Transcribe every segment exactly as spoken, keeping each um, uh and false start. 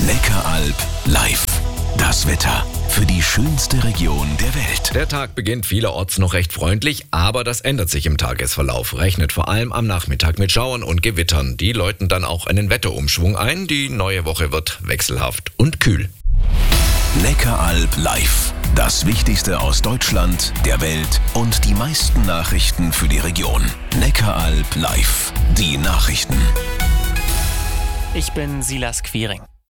Neckaralb live. Das Wetter für die schönste Region der Welt. Der Tag beginnt vielerorts noch recht freundlich, aber das ändert sich im Tagesverlauf. Rechnet vor allem am Nachmittag mit Schauern und Gewittern. Die läuten dann auch einen Wetterumschwung ein. Die neue Woche wird wechselhaft und kühl. Neckaralb live. Das Wichtigste aus Deutschland, der Welt und die meisten Nachrichten für die Region. Neckaralb live. Die Nachrichten. Ich bin Silas Quiring.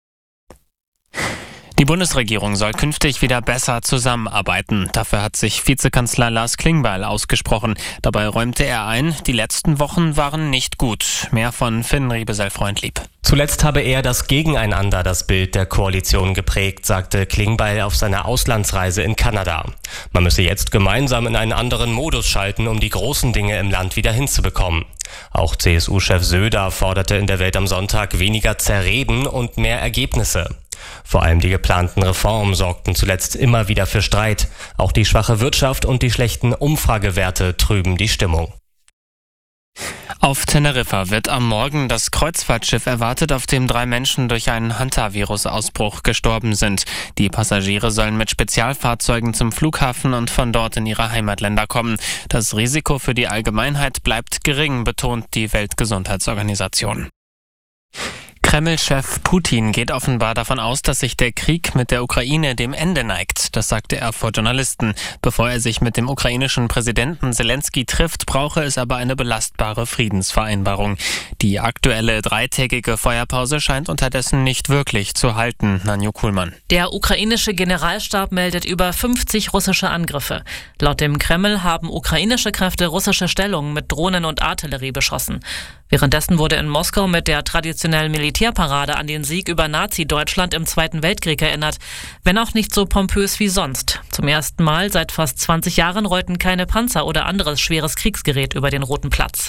Die Bundesregierung soll künftig wieder besser zusammenarbeiten. Dafür hat sich Vizekanzler Lars Klingbeil ausgesprochen. Dabei räumte er ein, die letzten Wochen waren nicht gut. Mehr von Finn Riebesell-Freundlieb. Zuletzt habe er das Gegeneinander das Bild der Koalition geprägt, sagte Klingbeil auf seiner Auslandsreise in Kanada. Man müsse jetzt gemeinsam in einen anderen Modus schalten, um die großen Dinge im Land wieder hinzubekommen. Auch C S U-Chef Söder forderte in der Welt am Sonntag weniger Zerreden und mehr Ergebnisse. Vor allem die geplanten Reformen sorgten zuletzt immer wieder für Streit. Auch die schwache Wirtschaft und die schlechten Umfragewerte trüben die Stimmung. Auf Teneriffa wird am Morgen das Kreuzfahrtschiff erwartet, auf dem drei Menschen durch einen Hantavirus-Ausbruch gestorben sind. Die Passagiere sollen mit Spezialfahrzeugen zum Flughafen und von dort in ihre Heimatländer kommen. Das Risiko für die Allgemeinheit bleibt gering, betont die Weltgesundheitsorganisation. Kreml-Chef Putin geht offenbar davon aus, dass sich der Krieg mit der Ukraine dem Ende neigt. Das sagte er vor Journalisten. Bevor er sich mit dem ukrainischen Präsidenten Zelensky trifft, brauche es aber eine belastbare Friedensvereinbarung. Die aktuelle dreitägige Feuerpause scheint unterdessen nicht wirklich zu halten, Nanju Kuhlmann. Der ukrainische Generalstab meldet über fünfzig russische Angriffe. Laut dem Kreml haben ukrainische Kräfte russische Stellungen mit Drohnen und Artillerie beschossen. Währenddessen wurde in Moskau mit der traditionellen Militärparade an den Sieg über Nazi-Deutschland im Zweiten Weltkrieg erinnert, wenn auch nicht so pompös wie sonst. Zum ersten Mal seit fast zwanzig Jahren rollten keine Panzer oder anderes schweres Kriegsgerät über den Roten Platz.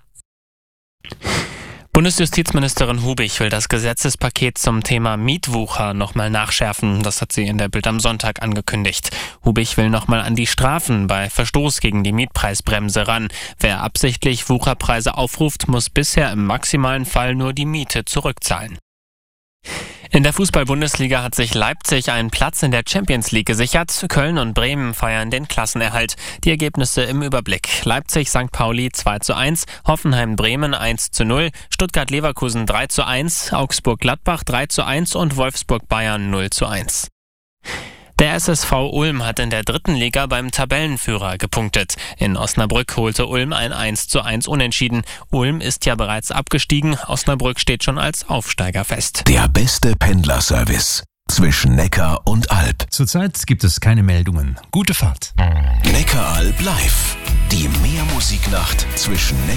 Bundesjustizministerin Hubich will das Gesetzespaket zum Thema Mietwucher nochmal nachschärfen. Das hat sie in der Bild am Sonntag angekündigt. Hubich will nochmal an die Strafen bei Verstoß gegen die Mietpreisbremse ran. Wer absichtlich Wucherpreise aufruft, muss bisher im maximalen Fall nur die Miete zurückzahlen. In der Fußball-Bundesliga hat sich Leipzig einen Platz in der Champions League gesichert. Köln und Bremen feiern den Klassenerhalt. Die Ergebnisse im Überblick. Leipzig Sankt Pauli zwei zu eins, Hoffenheim-Bremen eins zu null, Stuttgart-Leverkusen drei zu eins, Augsburg-Gladbach drei zu eins und Wolfsburg-Bayern null zu eins. Der S S V Ulm hat in der dritten Liga beim Tabellenführer gepunktet. In Osnabrück holte Ulm ein eins zu eins Unentschieden. Ulm ist ja bereits abgestiegen. Osnabrück steht schon als Aufsteiger fest. Der beste Pendlerservice zwischen Neckar und Alb. Zurzeit gibt es keine Meldungen. Gute Fahrt. Neckaralb live. Die Mehrmusiknacht zwischen Neckar